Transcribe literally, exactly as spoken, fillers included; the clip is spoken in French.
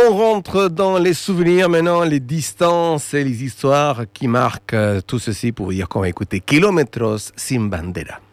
On rentre dans les souvenirs maintenant, les distances et les histoires qui marquent tout ceci pour dire qu'on va écouter Kilómetros sin bandera.